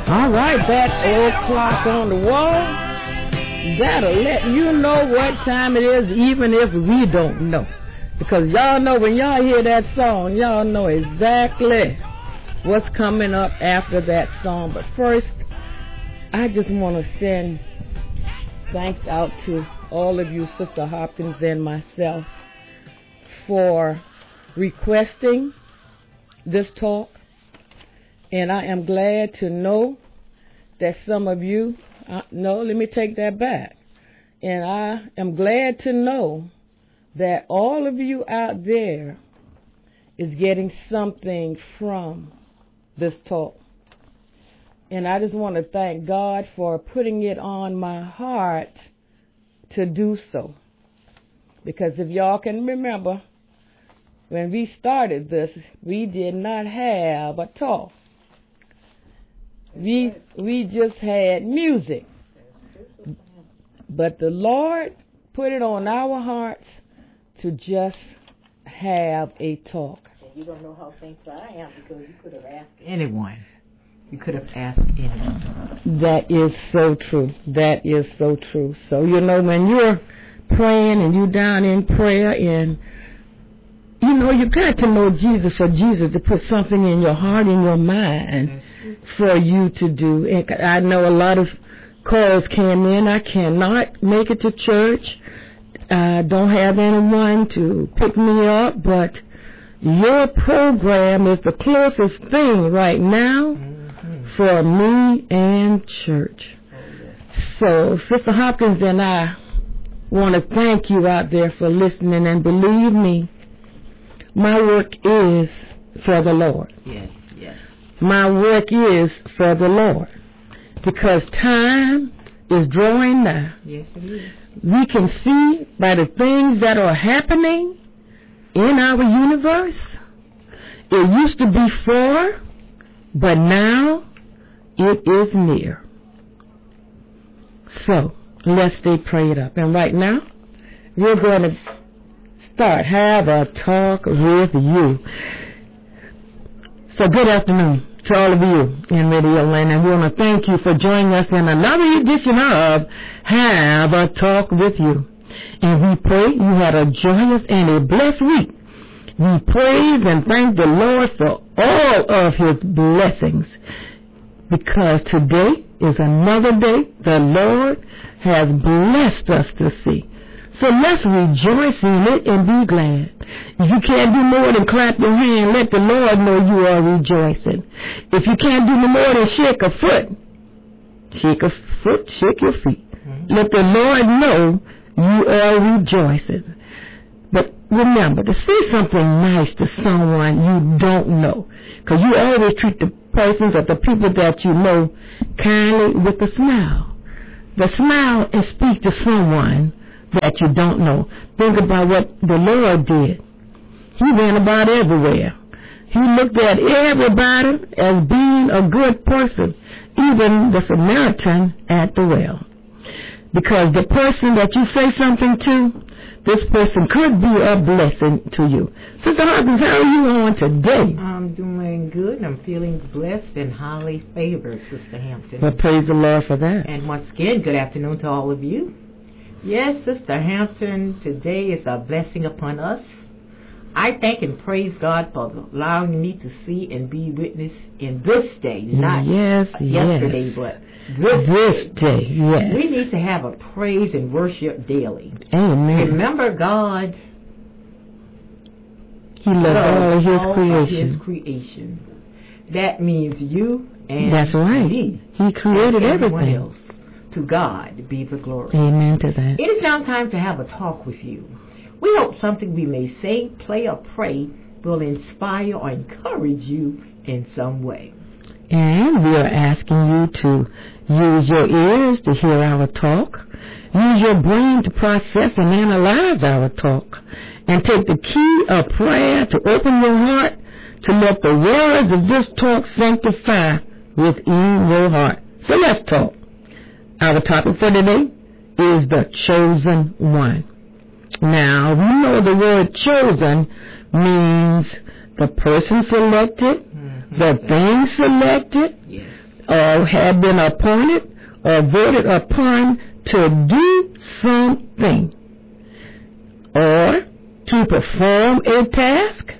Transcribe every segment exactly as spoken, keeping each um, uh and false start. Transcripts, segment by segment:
All right, that old clock on the wall, that'll let you know what time it is, even if we don't know. Because y'all know when y'all hear that song, y'all know exactly what's coming up after that song. But first, I just want to send thanks out to all of you, Sister Hopkins and myself, for requesting this talk. And I am glad to know that some of you, uh, no, let me take that back. And I am glad to know that all of you out there is getting something from this talk. And I just want to thank God for putting it on my heart to do so. Because if y'all can remember, when we started this, we did not have a talk. We we just had music. But the Lord put it on our hearts to just have a talk. And you don't know how thankful I am, because you could have asked anyone. You could have asked anyone. That is so true. That is so true. So, you know, when you're praying and you're down in prayer, and, you know, you got to know Jesus for Jesus to put something in your heart, in your mind, for you to do. And I know a lot of calls came in. I cannot make it to church. I don't have anyone to pick me up, but your program is the closest thing right now mm-hmm. for me and church. Oh, yes. So, Sister Hopkins and I want to thank you out there for listening, and believe me, my work is for the Lord. Yes, yes. My work is for the Lord, because time is drawing nigh. Yes, it is. We can see by the things that are happening in our universe. It used to be far, but now it is near. So, let's stay prayed up. And right now, we're going to start, have a talk with you. So, good afternoon to all of you in Radio Land, and we want to thank you for joining us in another edition of Have a Talk with You. And we pray you had a joyous and a blessed week. We praise and thank the Lord for all of His blessings, because today is another day the Lord has blessed us to see. So let's rejoice in it and be glad. If you can't do more than clap your hand, let the Lord know you are rejoicing. If you can't do no more than shake a foot, shake a foot, shake your feet. Mm-hmm. Let the Lord know you are rejoicing. But remember to say something nice to someone you don't know, because you always treat the persons or the people that you know kindly with a smile. But smile and speak to someone that you don't know. Think about what the Lord did. He went about everywhere. He looked at everybody as being a good person, even the Samaritan at the well. Because the person that you say something to, this person could be a blessing to you. Sister Hopkins, how are you on today? I'm doing good. I'm feeling blessed and highly favored, Sister Hampton. Well, praise the Lord for that. And once again, good afternoon to all of you. Yes, Sister Hampton, today is a blessing upon us. I thank and praise God for allowing me to see and be witness in this day, not yes, yesterday, yes. but this, this day. day. Yes. We need to have a praise and worship daily. Amen. Remember, God, He loves all of His all creation. Of his creation. That means you and That's right. me. He created and everything. Else. To God be the glory. Amen to that. It is now time to have a talk with you. We hope something we may say, play, or pray will inspire or encourage you in some way. And we are asking you to use your ears to hear our talk, use your brain to process and analyze our talk, and take the key of prayer to open your heart to let the words of this talk sanctify within your heart. So let's talk. Our topic for today is the chosen one. Now, we know the word chosen means the person selected, mm-hmm. the thing selected, yes. or have been appointed or voted upon to do something, or to perform a task,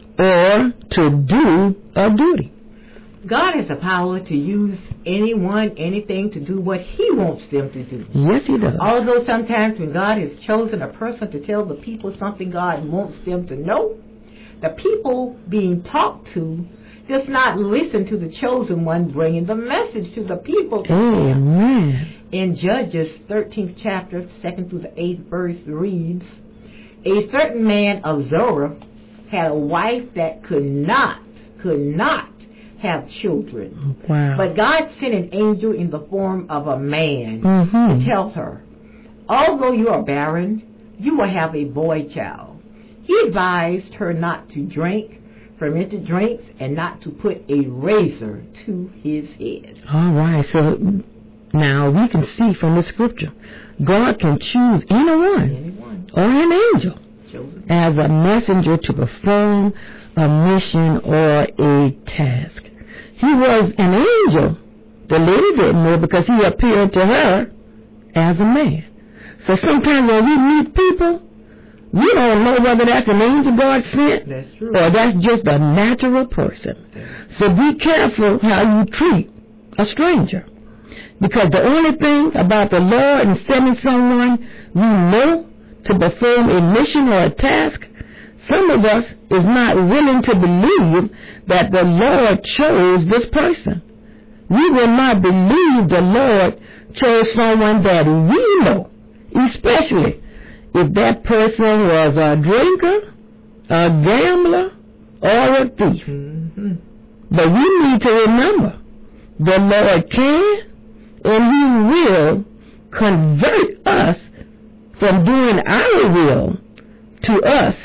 or to do a duty. God has the power to use anyone, anything to do what He wants them to do. Yes, He does. Although sometimes when God has chosen a person to tell the people something God wants them to know, the people being talked to does not listen to the chosen one bringing the message to the people. Amen. In Judges thirteenth chapter, second through the eighth verse reads, a certain man of Zorah had a wife that could not, could not have children. Wow. But God sent an angel in the form of a man Mm-hmm. to tell her, although you are barren, you will have a boy child. He advised her not to drink fermented drinks and not to put a razor to his head. All right, so now we can see from the scripture, God can choose anyone, Anyone. or an angel Children. as a messenger to perform a mission or a task. He was an angel. The lady didn't know because he appeared to her as a man. So sometimes when we meet people, we don't know whether that's an angel God sent That's true. or that's just a natural person. So be careful how you treat a stranger. Because the only thing about the Lord and sending someone we know to perform a mission or a task, some of us is not willing to believe that the Lord chose this person. We will not believe the Lord chose someone that we know, especially if that person was a drinker, a gambler, or a thief. Mm-hmm. But we need to remember, the Lord can and He will convert us from doing our will to us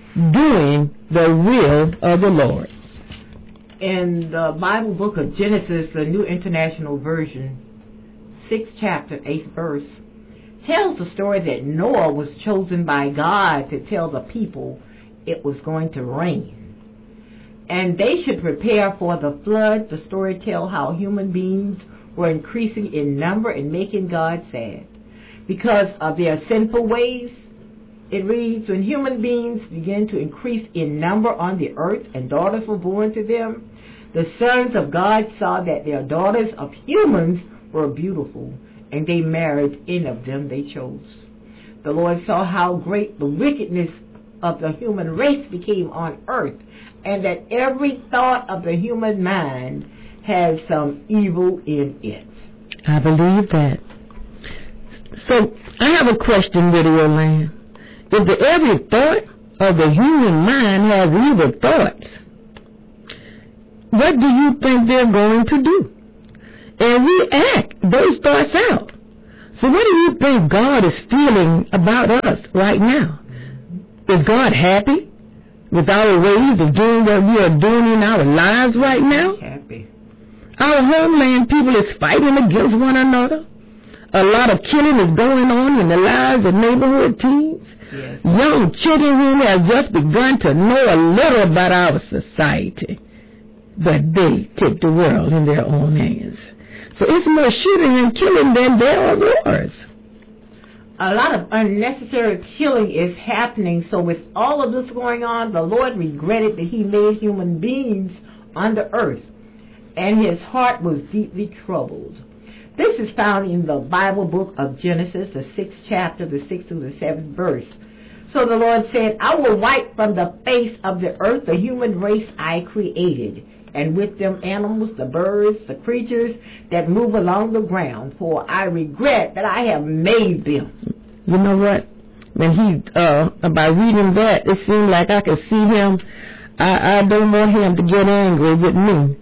doing the will of the Lord. In the Bible book of Genesis, the New International Version, sixth chapter, eighth verse, tells the story that Noah was chosen by God to tell the people it was going to rain. And they should prepare for the flood. The story tells how human beings were increasing in number and making God sad. Because of their sinful ways, it reads, when human beings began to increase in number on the earth and daughters were born to them, the sons of God saw that their daughters of humans were beautiful, and they married any of them they chose. The Lord saw how great the wickedness of the human race became on earth, and that every thought of the human mind has some evil in it. I believe that. So I have a question, Radio Land. If the every thought of the human mind has evil thoughts, what do you think they're going to do? And we act those thoughts out. So what do you think God is feeling about us right now? Is God happy with our ways of doing what we are doing in our lives right now? Happy. Our homeland people is fighting against one another. A lot of killing is going on in the lives of neighborhood teens. Yes. Young children who have just begun to know a little about our society. But they take the world in their own hands. So it's more shooting and killing than there are wars. A lot of unnecessary killing is happening. So with all of this going on, the Lord regretted that He made human beings on the earth, and His heart was deeply troubled. This is found in the Bible book of Genesis, the sixth chapter, the sixth through the seventh verse. So the Lord said, I will wipe from the face of the earth the human race I created, and with them animals, the birds, the creatures that move along the ground, for I regret that I have made them. You know what? When he, uh, by reading that, it seemed like I could see him. I, I don't want him to get angry with me.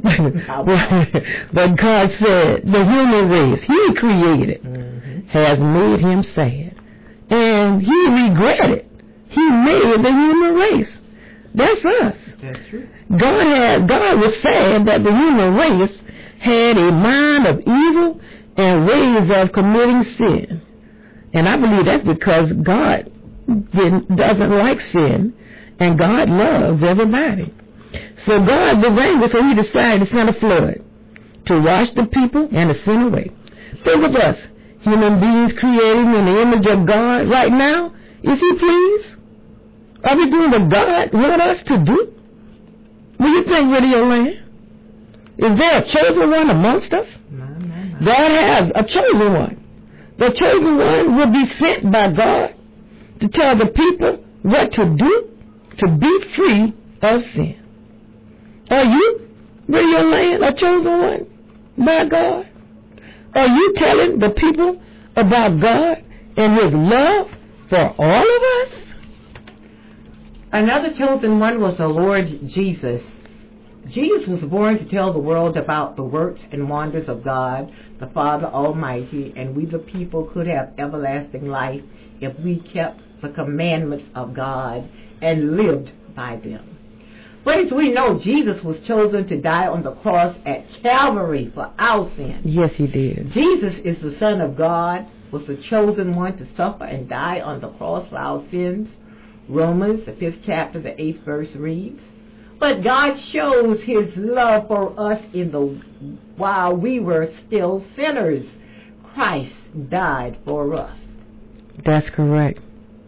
Mm-hmm. But God said, the human race He created mm-hmm. has made him sad. And He regretted He made the human race. That's us. That's true. God had, God was sad that the human race had a mind of evil and ways of committing sin. And I believe that's because God didn't, doesn't like sin, and God loves everybody. So God was angry, so He decided to send a flood to wash the people and to sin away. Think of us, human beings created in the image of God right now. Is he pleased? Are we doing what God wants us to do? What do you think, Radio Land? Is there a chosen one amongst us? No, no, no. God has a chosen one. The chosen one will be sent by God to tell the people what to do to be free of sin. Are you, Radio Land, a chosen one by God? Are you telling the people about God and his love for all of us? Another chosen one was the Lord Jesus. Jesus was born to tell the world about the works and wonders of God, the Father Almighty, and we the people could have everlasting life if we kept the commandments of God and lived by them. But as we know, Jesus was chosen to die on the cross at Calvary for our sins. Yes, he did. Jesus is the Son of God, was the chosen one to suffer and die on the cross for our sins. Romans, the fifth chapter, the eighth verse reads, but God shows his love for us in the while we were still sinners. Christ died for us. That's correct.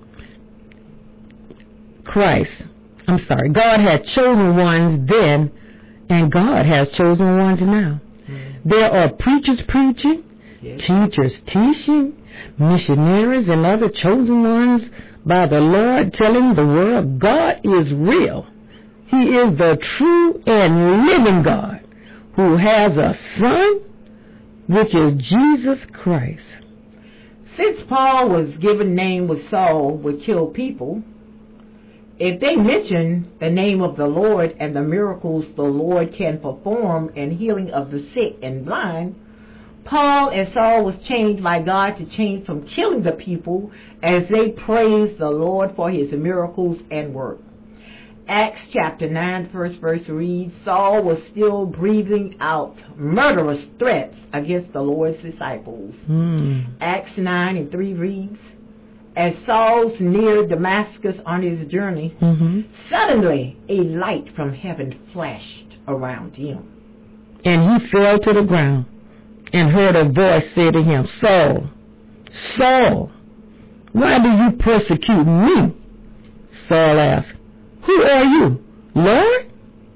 Christ, I'm sorry, God had chosen ones then, and God has chosen ones now. Mm-hmm. There are preachers preaching, yes. teachers teaching, missionaries and other chosen ones by the Lord telling the world God is real. He is the true and living God who has a son, which is Jesus Christ. Since Paul was given name with Saul would kill people, if they mention the name of the Lord and the miracles the Lord can perform in healing of the sick and blind, Paul and Saul was changed by God to change from killing the people as they praised the Lord for his miracles and work. Acts chapter nine, first verse reads, Saul was still breathing out murderous threats against the Lord's disciples. Mm. Acts nine and three reads, as Saul neared Damascus on his journey, mm-hmm. suddenly a light from heaven flashed around him. And he fell to the ground and heard a voice say to him, Saul, Saul, why do you persecute me? Saul asked, who are you, Lord?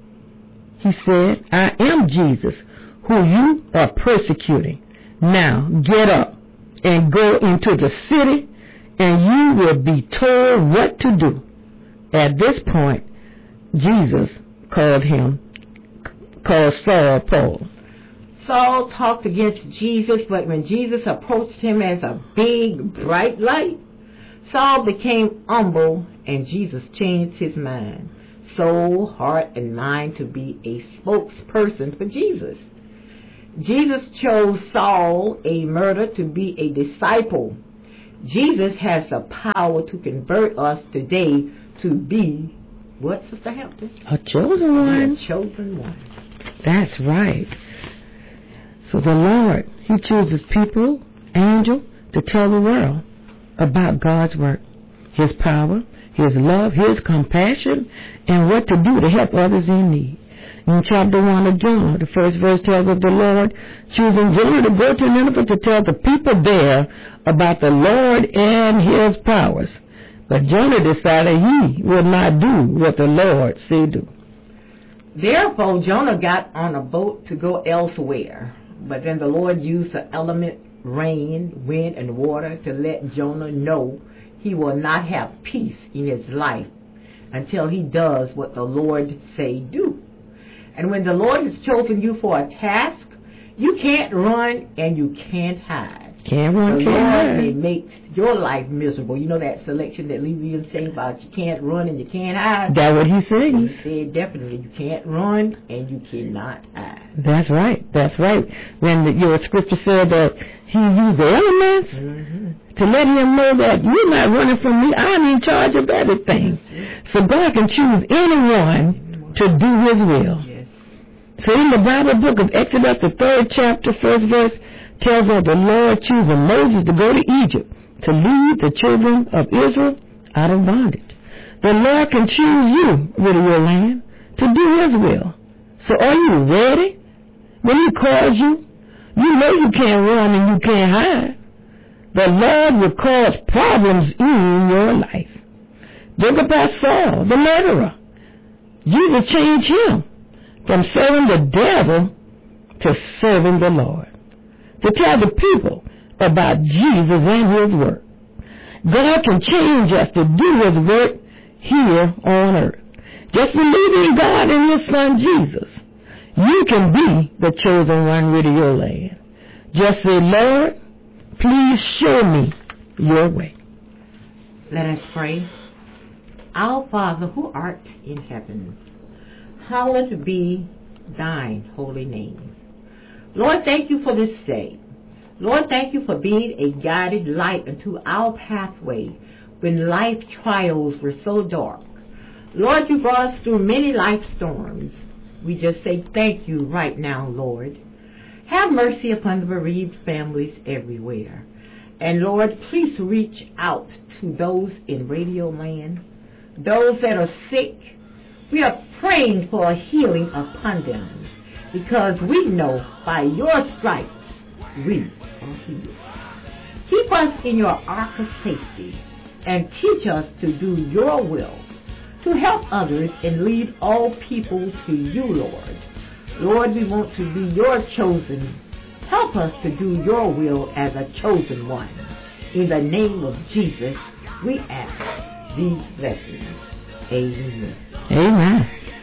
He said, I am Jesus, who you are persecuting. Now get up and go into the city, and you will be told what to do. At this point, Jesus called him, called Saul Paul. Saul talked against Jesus, but when Jesus approached him as a big, bright light, Saul became humble, and Jesus changed his mind, soul, heart, and mind to be a spokesperson for Jesus. Jesus chose Saul, a murderer, to be a disciple. Jesus has the power to convert us today to be, what, Sister Hampton? A chosen one. A chosen one. That's right. So the Lord, he chooses people, angels, to tell the world about God's work, his power, his love, his compassion, and what to do to help others in need. In chapter one of Jonah, the first verse tells of the Lord choosing Jonah to go to Nineveh to tell the people there about the Lord and his powers. But Jonah decided he would not do what the Lord said do. Therefore, Jonah got on a boat to go elsewhere. But then the Lord used the element rain, wind, and water to let Jonah know he will not have peace in his life until he does what the Lord say do. And when the Lord has chosen you for a task, you can't run and you can't hide. Can't run, the can't Lord hide. may make your life miserable. You know that selection that Levian saying about you can't run and you can't hide? That's what he sings. He said definitely you can't run and you cannot hide. That's right. That's right. When the, your scripture said that he used the elements mm-hmm. to let him know that you're not running from me. I'm in charge of everything. Mm-hmm. So God can choose anyone to do his will. Yes. So in the Bible book of Exodus, the third chapter, first verse, tells us the Lord choosing Moses to go to Egypt to lead the children of Israel out of bondage. The Lord can choose you, Radio Land, to do his will. So are you ready? When he calls you, you know you can't run and you can't hide. The Lord will cause problems in your life. Think about Saul, the murderer. Jesus changed him from serving the devil to serving the Lord, to tell the people about Jesus and his work. God can change us to do his work here on earth. Just believe in God and his son Jesus. You can be the chosen one rid of your land. Just say, Lord, please show me your way. Let us pray. Our Father who art in heaven, hallowed be thine holy name. Lord, thank you for this day. Lord, thank you for being a guided light into our pathway when life trials were so dark. Lord, you brought us through many life storms. We just say thank you right now, Lord. Have mercy upon the bereaved families everywhere. And Lord, please reach out to those in Radio Land, those that are sick. We are praying for a healing upon them, because we know by your stripes we are healed. Keep us in your ark of safety and teach us to do your will, to help others and lead all people to you, Lord. Lord, we want to be your chosen. Help us to do your will as a chosen one. In the name of Jesus, we ask these blessings. Amen. Amen.